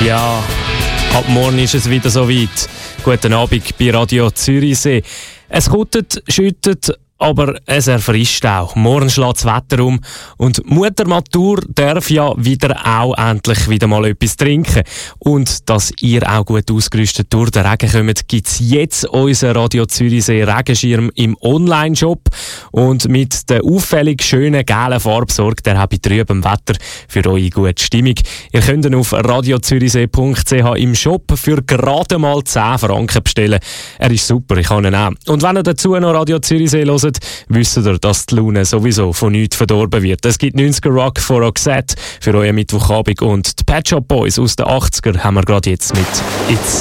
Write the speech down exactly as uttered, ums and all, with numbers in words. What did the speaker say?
Ja, ab morgen ist es wieder soweit. Guten Abend bei Radio Zürichsee. Es kuttet, schüttet, aber es erfrischt auch. Morgen schlägt das Wetter um und Mutter Natur darf ja wieder auch endlich wieder mal etwas trinken. Und dass ihr auch gut ausgerüstet durch den Regen kommt, gibt es jetzt unseren Radio Zürichsee Regenschirm im Online-Shop. Und mit der auffällig schönen gelben Farbe sorgt er auch bei trübem Wetter für eure gute Stimmung. Ihr könnt ihn auf radio zürichsee punkt c h im Shop für gerade mal zehn Franken bestellen. Er ist super, ich kann ihn auch. Und wenn ihr dazu noch Radio Zürichsee hört, wisst ihr, dass die Laune sowieso von nichts verdorben wird. Es gibt neunziger Rock von Roxette für euren Mittwochabend und die Pet Shop Boys aus den achtziger haben wir gerade jetzt mit It's